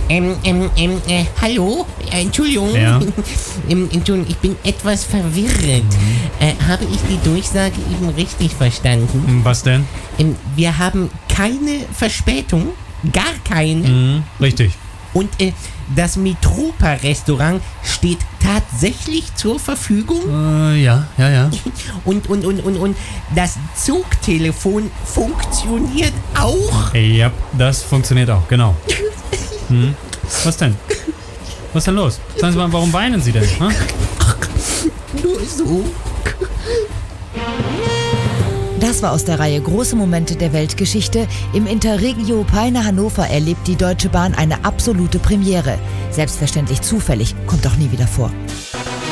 Hallo? Entschuldigung. Ja. Entschuldigung, ich bin etwas verwirrt. Habe ich die Durchsage eben richtig verstanden? Was denn? Wir haben keine Verspätung, gar keine. Richtig. Und das Mitropa-Restaurant steht tatsächlich zur Verfügung. Ja. Und das Zugtelefon funktioniert auch. Ja, das funktioniert auch, genau. Was denn? Was ist denn los? Sagen Sie mal, warum weinen Sie denn? Ha? Nur so. Das war aus der Reihe Große Momente der Weltgeschichte. Im Interregio Peine Hannover erlebt die Deutsche Bahn eine absolute Premiere. Selbstverständlich zufällig, kommt auch nie wieder vor.